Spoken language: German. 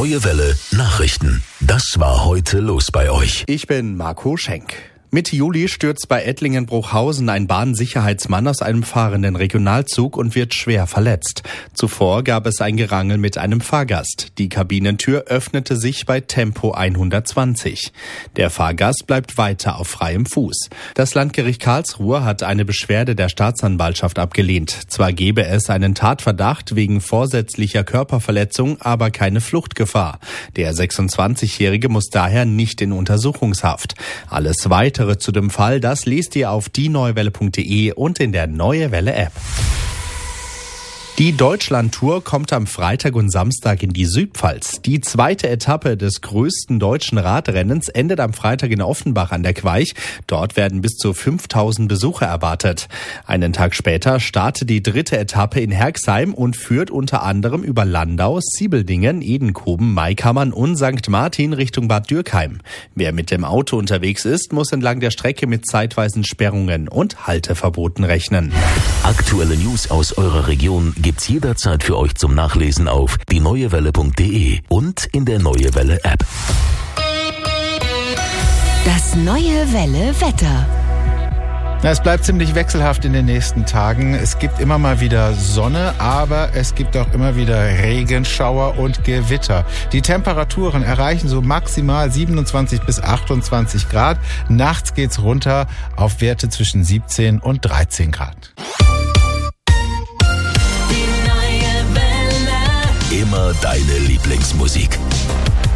Neue Welle Nachrichten. Das war heute los bei euch. Ich bin Marco Schenk. Mitte Juli stürzt bei Ettlingen-Bruchhausen ein Bahnsicherheitsmann aus einem fahrenden Regionalzug und wird schwer verletzt. Zuvor gab es ein Gerangel mit einem Fahrgast. Die Kabinentür öffnete sich bei Tempo 120. Der Fahrgast bleibt weiter auf freiem Fuß. Das Landgericht Karlsruhe hat eine Beschwerde der Staatsanwaltschaft abgelehnt. Zwar gebe es einen Tatverdacht wegen vorsätzlicher Körperverletzung, aber keine Fluchtgefahr. Der 26-Jährige muss daher nicht in Untersuchungshaft. Alles Weitere zu dem Fall, das lest ihr auf dieneuewelle.de und in der Neue Welle App. Die Deutschlandtour kommt am Freitag und Samstag in die Südpfalz. Die zweite Etappe des größten deutschen Radrennens endet am Freitag in Offenbach an der Queich. Dort werden bis zu 5000 Besucher erwartet. Einen Tag später startet die dritte Etappe in Herxheim und führt unter anderem über Landau, Siebeldingen, Edenkoben, Maikammern und St. Martin Richtung Bad Dürkheim. Wer mit dem Auto unterwegs ist, muss entlang der Strecke mit zeitweisen Sperrungen und Halteverboten rechnen. Aktuelle News aus eurer Region gibt's jederzeit für euch zum Nachlesen auf dieneuewelle.de und in der Neue Welle App. Das Neue Welle Wetter. Es bleibt ziemlich wechselhaft in den nächsten Tagen. Es gibt immer mal wieder Sonne, aber es gibt auch immer wieder Regenschauer und Gewitter. Die Temperaturen erreichen so maximal 27 bis 28 Grad. Nachts geht's runter auf Werte zwischen 17 und 13 Grad. Immer deine Lieblingsmusik.